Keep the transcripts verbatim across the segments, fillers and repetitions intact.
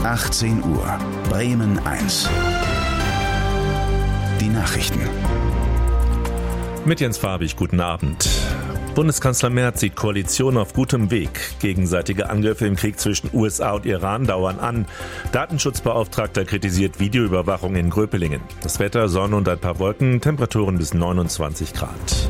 achtzehn Uhr, Bremen eins. Die Nachrichten. Mit Jens Farbig, guten Abend. Bundeskanzler Merz sieht Koalition auf gutem Weg. Gegenseitige Angriffe im Krieg zwischen U S A und Iran dauern an. Datenschutzbeauftragter kritisiert Videoüberwachung in Gröpelingen. Das Wetter, Sonne und ein paar Wolken, Temperaturen bis neunundzwanzig Grad.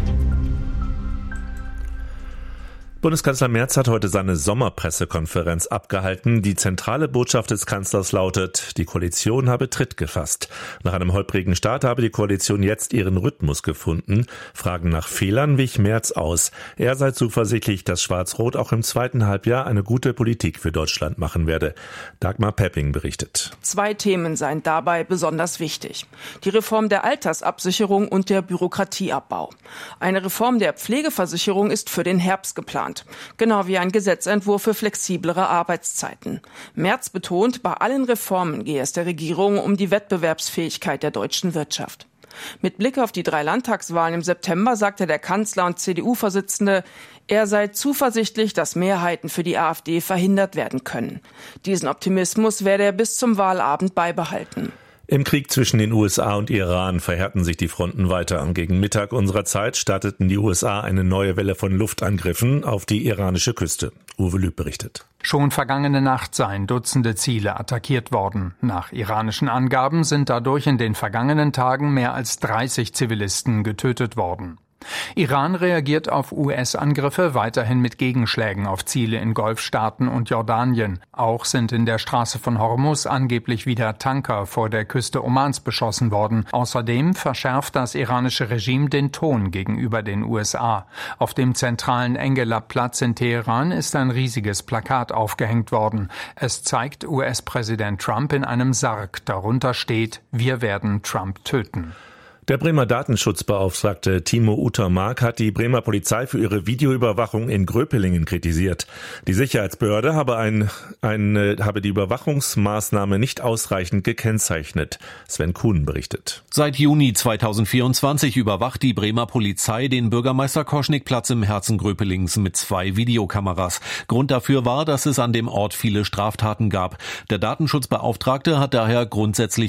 Bundeskanzler Merz hat heute seine Sommerpressekonferenz abgehalten. Die zentrale Botschaft des Kanzlers lautet, die Koalition habe Tritt gefasst. Nach einem holprigen Start habe die Koalition jetzt ihren Rhythmus gefunden. Fragen nach Fehlern wich Merz aus. Er sei zuversichtlich, dass Schwarz-Rot auch im zweiten Halbjahr eine gute Politik für Deutschland machen werde. Dagmar Pepping berichtet. Zwei Themen seien dabei besonders wichtig. Die Reform der Altersabsicherung und der Bürokratieabbau. Eine Reform der Pflegeversicherung ist für den Herbst geplant. Genau wie ein Gesetzentwurf für flexiblere Arbeitszeiten. Merz betont, bei allen Reformen gehe es der Regierung um die Wettbewerbsfähigkeit der deutschen Wirtschaft. Mit Blick auf die drei Landtagswahlen im September sagte der Kanzler und C D U-Vorsitzende, er sei zuversichtlich, dass Mehrheiten für die AfD verhindert werden können. Diesen Optimismus werde er bis zum Wahlabend beibehalten. Im Krieg zwischen den U S A und Iran verhärten sich die Fronten weiter. Gegen Mittag unserer Zeit starteten die U S A eine neue Welle von Luftangriffen auf die iranische Küste. Uwe Lüb berichtet. Schon vergangene Nacht seien Dutzende Ziele attackiert worden. Nach iranischen Angaben sind dadurch in den vergangenen Tagen mehr als dreißig Zivilisten getötet worden. Iran reagiert auf U S-Angriffe weiterhin mit Gegenschlägen auf Ziele in Golfstaaten und Jordanien. Auch sind in der Straße von Hormuz angeblich wieder Tanker vor der Küste Omans beschossen worden. Außerdem verschärft das iranische Regime den Ton gegenüber den U S A. Auf dem zentralen Engelab-Platz in Teheran ist ein riesiges Plakat aufgehängt worden. Es zeigt U S-Präsident Trump in einem Sarg. Darunter steht: Wir werden Trump töten. Der Bremer Datenschutzbeauftragte Timo Utermark hat die Bremer Polizei für ihre Videoüberwachung in Gröpelingen kritisiert. Die Sicherheitsbehörde habe, ein, ein, habe die Überwachungsmaßnahme nicht ausreichend gekennzeichnet. Sven Kuhn berichtet. Seit Juni zweitausendvierundzwanzig überwacht die Bremer Polizei den Bürgermeister-Koschnick-Platz im Herzen Gröpelings mit zwei Videokameras. Grund dafür war, dass es an dem Ort viele Straftaten gab. Der Datenschutzbeauftragte hat daher grundsätzlich